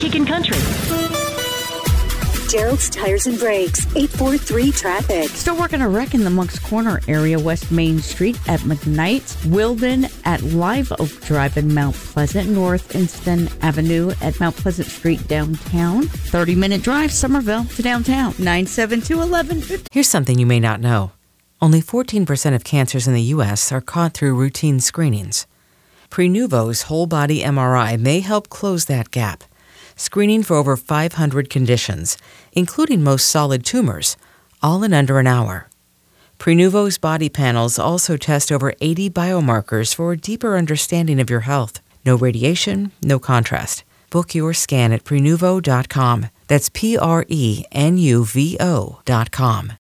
Kickin' Country. Gerald's Tires and Brakes, 843 traffic. Still working a wreck in the Moncks Corner area, West Main Street at McKnight, Wilden at Live Oak Drive in Mount Pleasant, North Inston Avenue at Mount Pleasant Street downtown. 30-minute drive, Somerville to downtown, 972-1150. Here's something you may not know. Only 14% of cancers in the U.S. are caught through routine screenings. Prenuvo's whole-body MRI may help close that gap, screening for over 500 conditions, including most solid tumors, all in under an hour. Prenuvo's body panels also test over 80 biomarkers for a deeper understanding of your health. No radiation, no contrast. Book your scan at Prenuvo.com. That's Prenuvo.com.